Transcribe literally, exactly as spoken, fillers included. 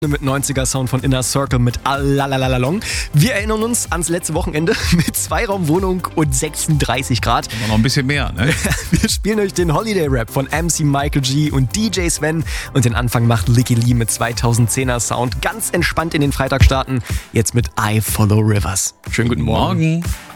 Mit neunziger Sound von Inner Circle mit Alalalalong. Wir erinnern uns ans letzte Wochenende mit Zweiraumwohnung und sechsunddreißig Grad. Aber noch ein bisschen mehr, ne? Wir spielen euch den Holiday Rap von M C Michael G und D J Sven. Und den Anfang macht Licky Lee mit zweitausendzehner Sound. Ganz entspannt in den Freitag starten. Jetzt mit I Follow Rivers. Schönen guten Morgen. Morgen.